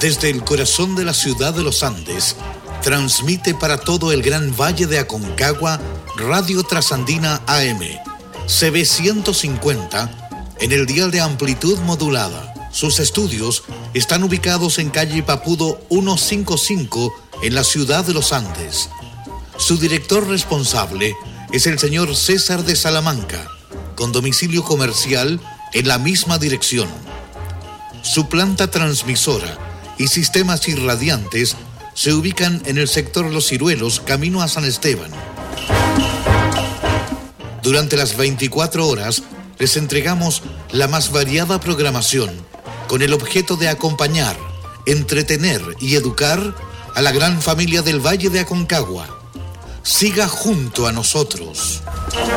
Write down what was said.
Desde el corazón de la ciudad de los Andes, transmite para todo el Gran Valle de Aconcagua Radio Trasandina AM, CB 150, en el dial de amplitud modulada. Sus estudios están ubicados en calle Papudo 155, en la ciudad de los Andes. Su director responsable es el señor César de Salamanca, con domicilio comercial en la misma dirección. Su planta transmisora y sistemas irradiantes se ubican en el sector Los Ciruelos, camino a San Esteban. Durante las 24 horas les entregamos la más variada programación con el objeto de acompañar, entretener y educar a la gran familia del Valle de Aconcagua. Siga junto a nosotros.